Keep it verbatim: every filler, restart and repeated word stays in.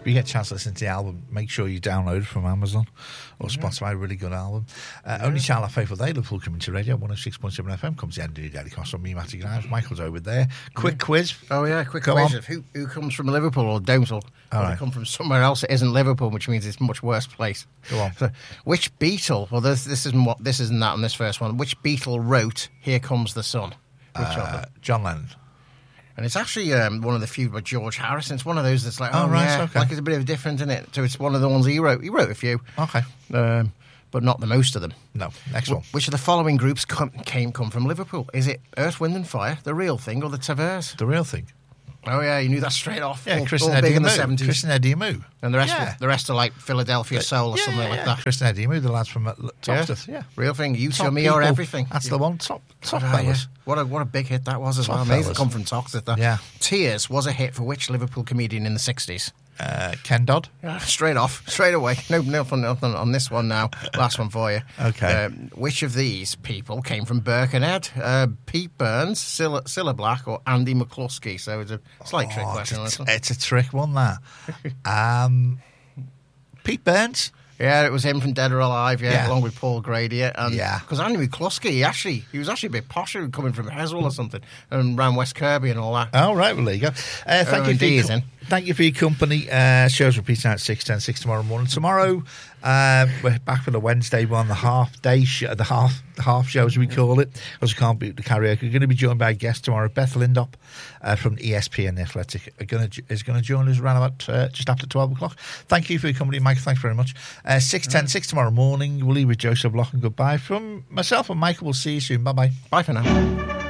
If you get a chance to listen to the album, make sure you download it from Amazon or yeah. Spotify. A really good album. Uh, yeah. Only Channel Our Faithful Day, Liverpool Community Radio, one oh six point seven F M. Comes the end of the Daily Cost on me, Matty Grimes. Michael's over there. Quick yeah. quiz. Oh, yeah, quick Go quiz on. of who, who comes from Liverpool or don't, or, or right. they come from somewhere else that isn't Liverpool, which means it's a much worse place. Go on. So, which Beatle, well, this, this, isn't what, this isn't that on this first one, which Beatle wrote Here Comes the Sun? Which of Uh, them? John Lennon. And it's actually um, one of the few by George Harrison. It's one of those that's like, oh, Oh, right, yeah, okay. like it's a bit of a different, isn't it? So it's one of the ones he wrote. He wrote a few, Okay. um, but not the most of them. No. Next one. Which of the following groups come, came come from Liverpool? Is it Earth, Wind and Fire, The Real Thing, or The Tavers? The Real Thing. Oh yeah, you knew that straight off. Yeah, all, Chris all and big Eddie in the Moo. seventies, Chris and Eddie Moo. and the rest, Yeah. were, the rest are like Philadelphia Soul or yeah, something yeah, like yeah. that. Chris and Eddie Moo, the lads from uh, Toxteth. Yeah. Real Thing, You Top To Me or people. Everything. That's Yeah. the one. Top, top Oh, yeah. fellas. What a what a big hit that was as Top well. Amazing fellas. to come from Toxteth. That. Yeah. Tears was a hit for which Liverpool comedian in the sixties? Uh, Ken Dodd. Yeah, straight off, straight away. No, nothing, nothing on this one now. Last one for you. Okay. Um, which of these people came from Birkenhead? Uh, Pete Burns, Cilla, Cilla Black, or Andy McCluskey? So it's a slight trick Oh, question on it's, this one. a, it's a trick one, that. um, Pete Burns. Yeah, it was him from Dead or Alive, yeah, Yeah. along with Paul Grady. And Yeah. Because Andy McCluskey, he actually, he was actually a bit posher coming from Heswell or something, and around West Kirby and all that. Oh, right, well, there you go. Uh, thank, Oh, you for indeed, your, then. thank you for your company. Uh, shows repeating out at six, ten, six tomorrow morning. Tomorrow, uh, we're back for the Wednesday one, the half day, show, the half the half show, as we call it, because we can't beat the karaoke. We're going to be joined by a guest tomorrow, Beth Lindop uh, from E S P N Athletic, are gonna, is going to join us around about uh, just after twelve o'clock. Thank you for your company, Mike. Thanks very much. Uh, six, ten, six tomorrow morning. We'll leave with Joseph Block and goodbye from myself and Michael. We'll see you soon. Bye bye. Bye for now.